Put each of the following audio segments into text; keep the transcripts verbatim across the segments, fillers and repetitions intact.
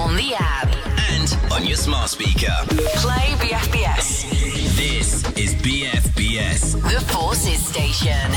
on the app. And on your smart speaker. Play B F B S. This is B F B S. The Forces Station.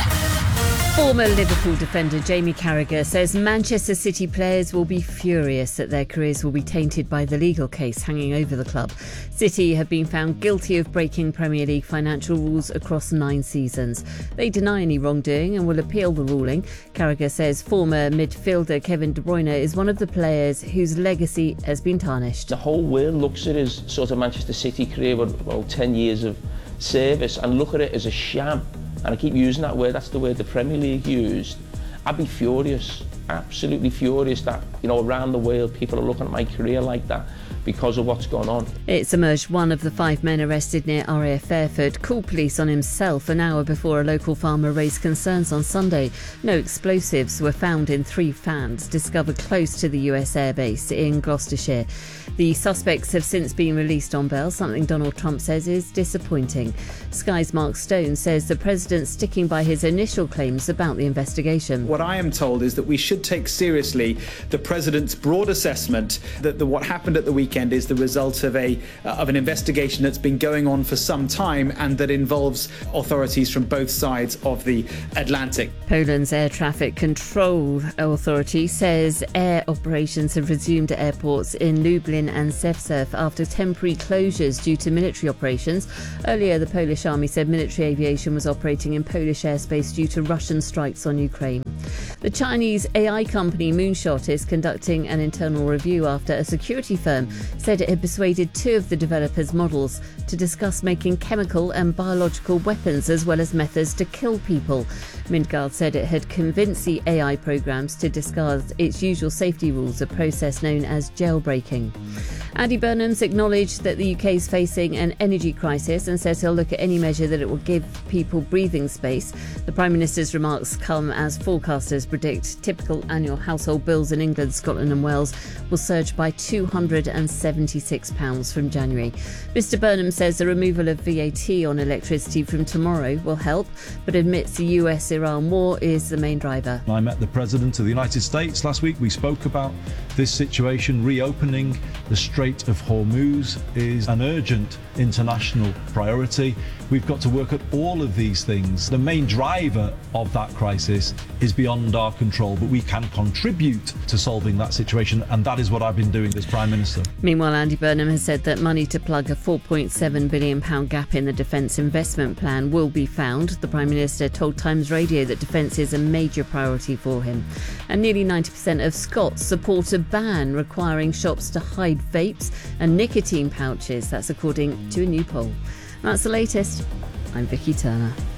Former Liverpool defender Jamie Carragher says Manchester City players will be furious that their careers will be tainted by the legal case hanging over the club. City have been found guilty of breaking Premier League financial rules across nine seasons. They deny any wrongdoing and will appeal the ruling. Carragher says former midfielder Kevin De Bruyne is one of the players whose legacy has been tarnished. The whole world looks at his sort of Manchester City career with about ten years of service and look at it as a sham. And I keep using that word, that's the word the Premier League used. I'd be furious, absolutely furious that, you know, around the world people are looking at my career like that because of what's gone on. It's emerged one of the five men arrested near R A F Fairford called police on himself an hour before a local farmer raised concerns on Sunday. No explosives were found in three fans discovered close to the U S airbase in Gloucestershire. The suspects have since been released on bail, something Donald Trump says is disappointing. Sky's Mark Stone says the president's sticking by his initial claims about the investigation. What I am told is that we should take seriously the president's broad assessment that the, what happened at the weekend is the result of a uh, of an investigation that's been going on for some time and that involves authorities from both sides of the Atlantic. Poland's Air Traffic Control Authority says air operations have resumed at airports in Lublin and Szczecin after temporary closures due to military operations. Earlier, the Polish army said military aviation was operating in Polish airspace due to Russian strikes on Ukraine. The Chinese A I company Moonshot is conducting an internal review after a security firm said it had persuaded two of the developers' models to discuss making chemical and biological weapons as well as methods to kill people. Midgard said it had convinced the A I programs to discard its usual safety rules, a process known as jailbreaking. Andy Burnham's acknowledged that the U K is facing an energy crisis and says he'll look at any measure that it will give people breathing space. The Prime Minister's remarks come as forecasters predict typical annual household bills in England, Scotland and Wales will surge by two hundred seventy-six pounds from January. Mr Burnham says the removal of V A T on electricity from tomorrow will help, but admits the U S Iran war is the main driver. I met the President of the United States last week. We spoke about this situation. Reopening the Strait of Hormuz is an urgent international priority. We've got to work at all of these things. The main driver of that crisis is beyond our control, but we can contribute to solving that situation, and that is what I've been doing as Prime Minister. Meanwhile, Andy Burnham has said that money to plug a four point seven billion pounds gap in the defence investment plan will be found. The Prime Minister told Times Radio that defence is a major priority for him. And nearly ninety percent of Scots support a ban requiring shops to hide vapes and nicotine pouches. That's according to a new poll. That's the latest. I'm Vicky Turner.